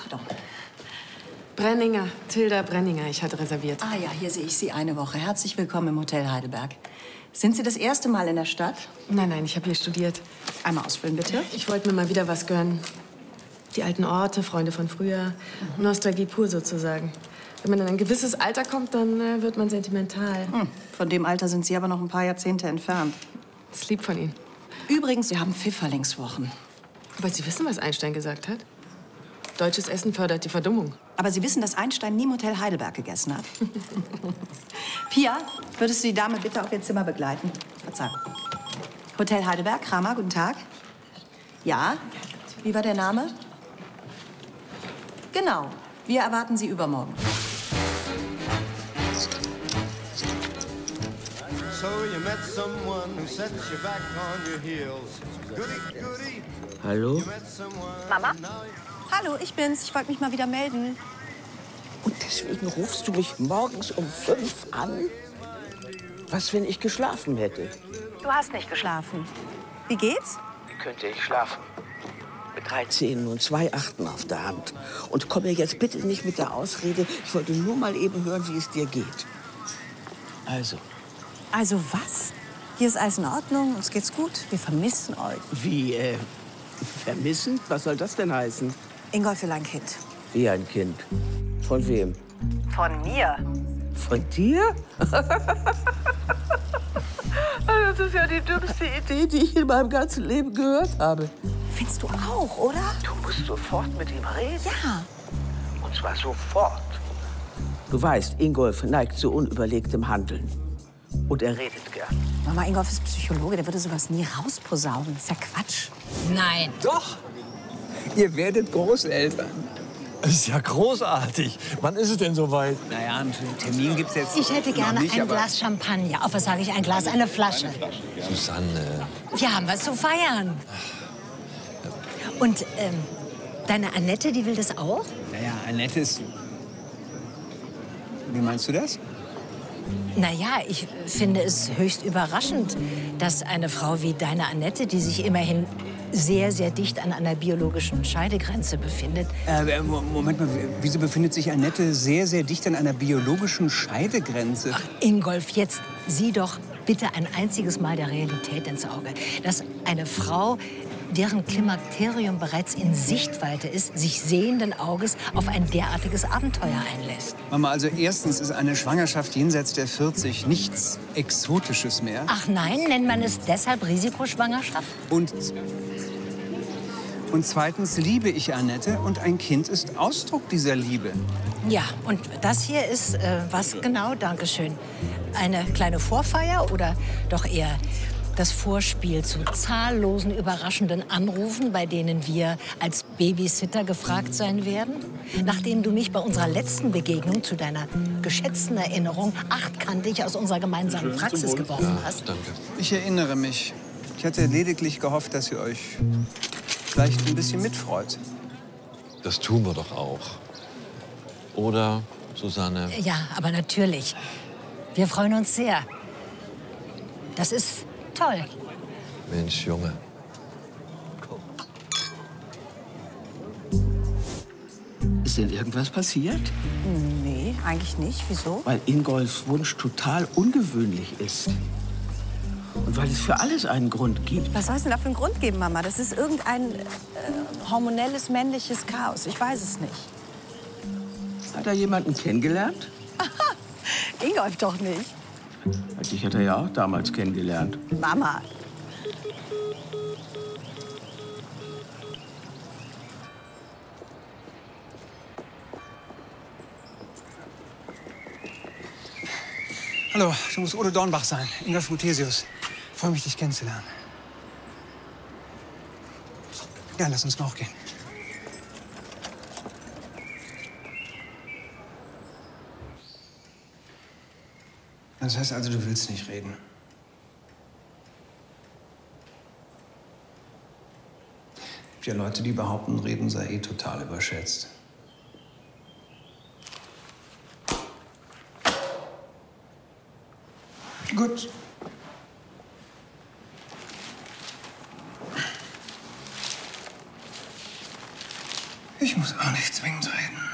Pardon. Brenninger, Tilda Brenninger. Ich hatte reserviert. Ah ja, hier sehe ich Sie eine Woche. Herzlich willkommen im Hotel Heidelberg. Sind Sie das erste Mal in der Stadt? Nein, nein, ich habe hier studiert. Einmal ausfüllen, bitte. Ich wollte mir mal wieder was gönnen. Die alten Orte, Freunde von früher. Nostalgie pur sozusagen. Wenn man in ein gewisses Alter kommt, dann wird man sentimental. Von dem Alter sind Sie aber noch ein paar Jahrzehnte entfernt. Das ist lieb von Ihnen. Übrigens, wir haben Pfifferlingswochen. Aber Sie wissen, was Einstein gesagt hat? Deutsches Essen fördert die Verdummung. Aber Sie wissen, dass Einstein nie im Hotel Heidelberg gegessen hat? Pia, würdest du die Dame bitte auf ihr Zimmer begleiten? Verzeihung. Hotel Heidelberg, Kramer, guten Tag. Ja, wie war der Name? Genau, wir erwarten Sie übermorgen. Hallo? Mama? Hallo, ich bin's. Ich wollte mich mal wieder melden. Und deswegen rufst du mich morgens um 5 an? Was, wenn ich geschlafen hätte? Du hast nicht geschlafen. Wie geht's? Wie könnte ich schlafen? Mit 3 Zähnen und 2 Achten auf der Hand. Und komm mir jetzt bitte nicht mit der Ausrede, ich wollte nur mal eben hören, wie es dir geht. Also. Also was? Hier ist alles in Ordnung, uns geht's gut. Wir vermissen euch. Wie, vermissen? Was soll das denn heißen? Ingolf will ein Kind. Wie ein Kind? Von wem? Von mir. Von dir? Das ist ja die dümmste Idee, die ich in meinem ganzen Leben gehört habe. Findest du auch, oder? Du musst sofort mit ihm reden. Ja. Und zwar sofort. Du weißt, Ingolf neigt zu unüberlegtem Handeln. Und er redet gern. Mama, Ingolf ist Psychologe, der würde sowas nie rausposaunen. Das ist ja Quatsch. Nein. Doch! Ihr werdet Großeltern. Das ist ja großartig. Wann ist es denn soweit? Naja, einen Termin gibt's jetzt Ich hätte gerne noch nicht, ein aber Glas Champagner. Auf was sage ich? Ein Glas, eine Flasche. Susanne. Wir haben was zu feiern. Und deine Annette, die will das auch? Naja, Annette ist... Wie meinst du das? Naja, ich finde es höchst überraschend, dass eine Frau wie deine Annette, die sich immerhin sehr, sehr dicht an einer biologischen Scheidegrenze befindet. Moment mal, wieso befindet sich Annette sehr, sehr dicht an einer biologischen Scheidegrenze? Ach, Ingolf, jetzt sieh doch bitte ein einziges Mal der Realität ins Auge. Dass eine Frau, deren Klimakterium bereits in Sichtweite ist, sich sehenden Auges auf ein derartiges Abenteuer einlässt. Mama, also erstens ist eine Schwangerschaft jenseits der 40 nichts Exotisches mehr. Ach nein, nennt man es deshalb Risikoschwangerschaft? Und zweitens liebe ich Annette und ein Kind ist Ausdruck dieser Liebe. Ja, und das hier ist, was genau? Dankeschön. Eine kleine Vorfeier oder doch eher das Vorspiel zu zahllosen überraschenden Anrufen, bei denen wir als Babysitter gefragt sein werden? Nachdem du mich bei unserer letzten Begegnung zu deiner geschätzten Erinnerung achtkantig aus unserer gemeinsamen Praxis geworfen hast. Danke. Ich erinnere mich. Ich hatte lediglich gehofft, dass ihr euch vielleicht ein bisschen mitfreut. Das tun wir doch auch. Oder, Susanne? Ja, aber natürlich. Wir freuen uns sehr. Das ist toll. Mensch, Junge. Ist denn irgendwas passiert? Nee, eigentlich nicht. Wieso? Weil Ingolfs Wunsch total ungewöhnlich ist. Und weil es für alles einen Grund gibt. Was soll es denn da für einen Grund geben, Mama? Das ist irgendein hormonelles männliches Chaos. Ich weiß es nicht. Hat er jemanden kennengelernt? Ingolf doch nicht. Dich hat er ja auch damals kennengelernt. Mama. Hallo, du musst Udo Dornbach sein, Ingolf Muthesius. Freue mich, dich kennenzulernen. Ja, lass uns noch gehen. Das heißt also, du willst nicht reden? Es gibt ja Leute, die behaupten, Reden sei eh total überschätzt. Gut. Ich muss auch nicht zwingend reden.